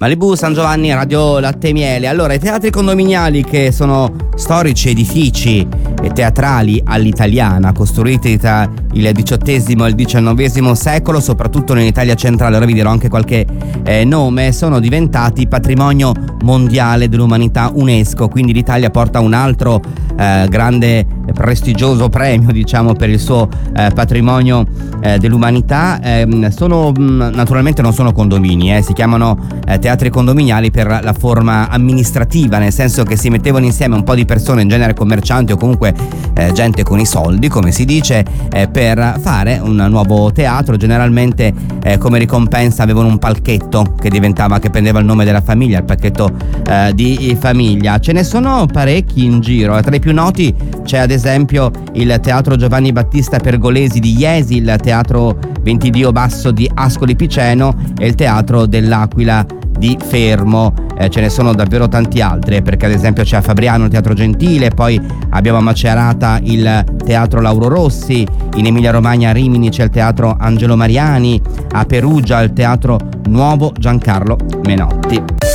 Malibu, San Giovanni, Radio Latte e Miele. Allora, i teatri condominiali, che sono storici edifici teatrali all'italiana, costruiti tra il XVIII e il XIX secolo, soprattutto nell'Italia centrale, ora vi dirò anche qualche nome, sono diventati patrimonio mondiale dell'umanità UNESCO, quindi l'Italia porta un altro grande prestigioso premio, diciamo, per il suo patrimonio dell'umanità. Naturalmente non sono condomini, si chiamano teatri condominiali per la forma amministrativa, nel senso che si mettevano insieme un po' di persone, in genere commercianti o comunque gente con i soldi, come si dice, per fare un nuovo teatro. Generalmente come ricompensa avevano un palchetto che prendeva il nome della famiglia, il palchetto di famiglia. Ce ne sono parecchi in giro, tra i più noti c'è ad esempio il Teatro Giovanni Battista Pergolesi di Iesi, il Teatro Ventidio Basso di Ascoli Piceno e il Teatro dell'Aquila di Fermo. Ce ne sono davvero tanti altri, perché ad esempio c'è a Fabriano il Teatro Gentile, poi abbiamo a Macerata il Teatro Lauro Rossi, in Emilia Romagna a Rimini c'è il Teatro Angelo Mariani, a Perugia il Teatro Nuovo Giancarlo Menotti.